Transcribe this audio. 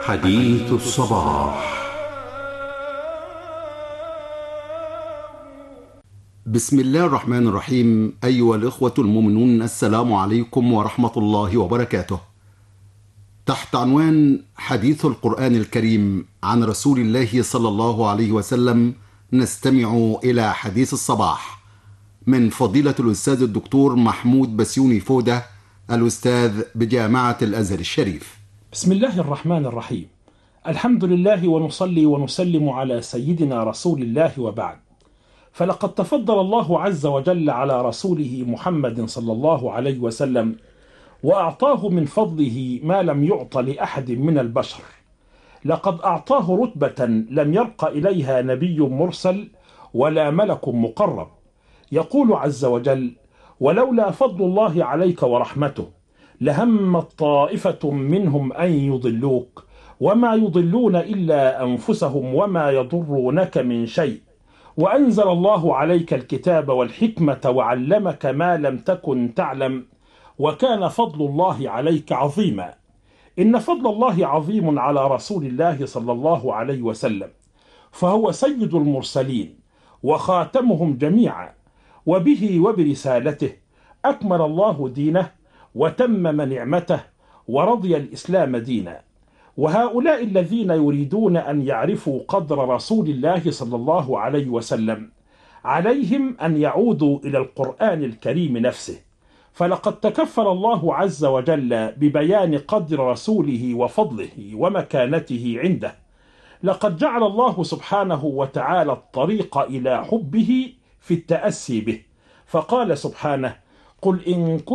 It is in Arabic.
حديث الصباح. بسم الله الرحمن الرحيم. أيها الإخوة المؤمنون، السلام عليكم ورحمة الله وبركاته. تحت عنوان حديث القرآن الكريم عن رسول الله صلى الله عليه وسلم، نستمع إلى حديث الصباح من فضيلة الأستاذ الدكتور محمود بسيوني فودة، الأستاذ بجامعة الأزهر الشريف. بسم الله الرحمن الرحيم. الحمد لله، ونصلي ونسلم على سيدنا رسول الله، وبعد. فلقد تفضل الله عز وجل على رسوله محمد صلى الله عليه وسلم، وأعطاه من فضله ما لم يعط لأحد من البشر. لقد أعطاه رتبة لم يرق إليها نبي مرسل ولا ملك مقرب. يقول عز وجل: ولولا فضل الله عليك ورحمته لهمت طائفة منهم أن يضلوك وما يضلون إلا أنفسهم وما يضرونك من شيء، وأنزل الله عليك الكتاب والحكمة وعلمك ما لم تكن تعلم وكان فضل الله عليك عظيما. إن فضل الله عظيم على رسول الله صلى الله عليه وسلم، فهو سيد المرسلين وخاتمهم جميعا، وبه وبرسالته أكمل الله دينه وتمم نعمته ورضي الإسلام دينا. وهؤلاء الذين يريدون أن يعرفوا قدر رسول الله صلى الله عليه وسلم عليهم أن يعودوا إلى القرآن الكريم نفسه، فلقد تكفل الله عز وجل ببيان قدر رسوله وفضله ومكانته عنده. لقد جعل الله سبحانه وتعالى الطريق إلى حبه في التأسي به، فقال سبحانه: قل إن